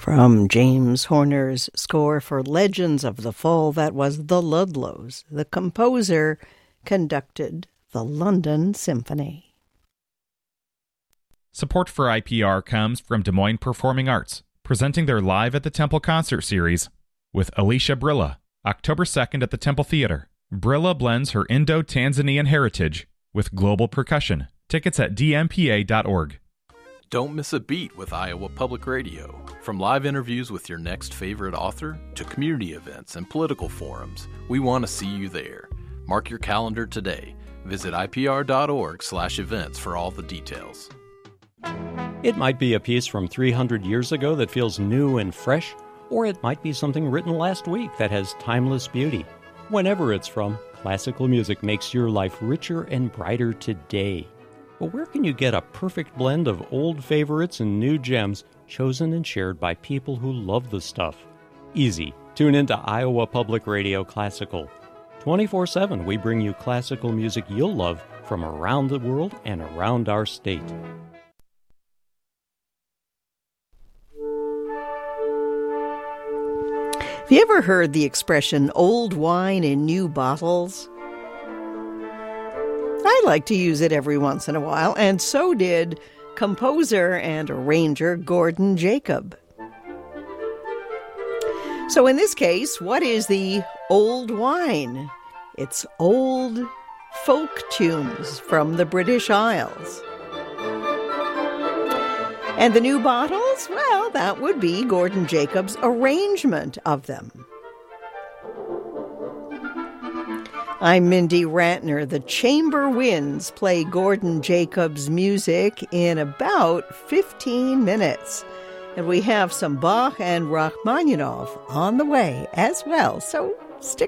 From James Horner's score for Legends of the Fall, that was The Ludlows. The composer conducted the London Symphony. Support for IPR comes from Des Moines Performing Arts, presenting their Live at the Temple concert series with Alicia Brilla, October 2nd at the Temple Theater. Brilla blends her Indo-Tanzanian heritage with global percussion. Tickets at dmpa.org. Don't miss a beat with Iowa Public Radio. From live interviews with your next favorite author to community events and political forums, we want to see you there. Mark your calendar today. Visit ipr.org/events for all the details. It might be a piece from 300 years ago that feels new and fresh, or it might be something written last week that has timeless beauty. Whenever it's from, classical music makes your life richer and brighter today. But where can you get a perfect blend of old favorites and new gems chosen and shared by people who love the stuff? Easy. Tune into Iowa Public Radio Classical. 24/7 we bring you classical music you'll love from around the world and around our state. Have you ever heard the expression old wine in new bottles? I like to use it every once in a while, and so did composer and arranger Gordon Jacob. So in this case, what is the old wine? It's old folk tunes from the British Isles. And the new bottles? Well, that would be Gordon Jacob's arrangement of them. I'm Mindy Ratner. The Chamber Winds play Gordon Jacob's music in about 15 minutes. And we have some Bach and Rachmaninoff on the way as well. So stick